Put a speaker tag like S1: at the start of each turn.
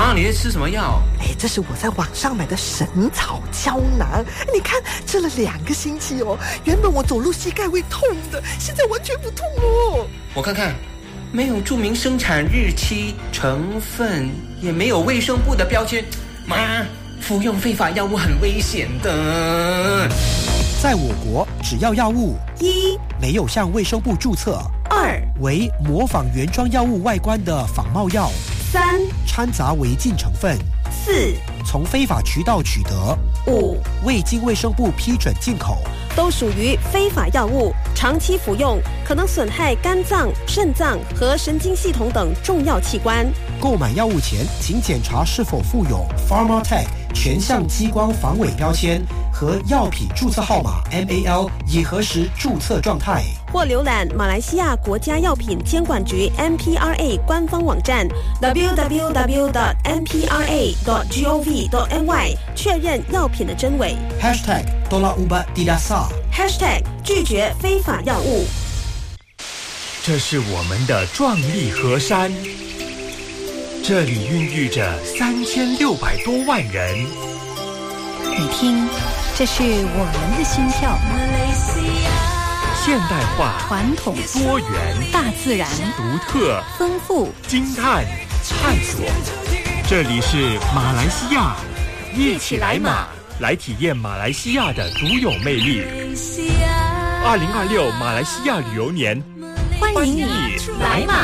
S1: 妈，你在吃什么药？
S2: 这是我在网上买的神草胶囊，你看吃了2个星期哦，原本我走路膝盖会痛的，现在完全不痛哦。
S1: 我看看，没有注明生产日期、成分，也没有卫生部的标签。妈，服用非法药物很危险的。
S3: 在我国，只要药物
S2: 1
S3: 没有向卫生部注册
S2: ，2
S3: 为模仿原装药物外观的仿冒药
S2: 3
S3: 掺杂违禁成分
S2: 4
S3: 从非法渠道取得
S2: 5
S3: 未经卫生部批准进口，
S4: 都属于非法药物，长期服用可能损害肝脏、肾脏和神经系统等重要器官。
S3: 购买药物前，请检查是否附有 Pharmatech 全项激光防伪标签和药品注册号码 MAL， 以核实注册状态。
S4: 或浏览马来西亚国家药品监管局 MPRA 官方网站 www.mpra.gov.my 确认药品的真伪。
S3: #Tolak Ubat Tidak Sah
S4: # 拒绝非法药物。
S5: 这是我们的壮丽河山，这里孕育着3600多万人。
S6: 你听，这是我们的心跳。
S5: 现代化、
S6: 传统、
S5: 多元、
S6: 大自然、
S5: 独特、
S6: 丰富、
S5: 惊叹、探索。这里是马来西亚，一起来马，来体验马来西亚的独有魅力。2026马来西亚旅游年，
S6: 欢迎你来马。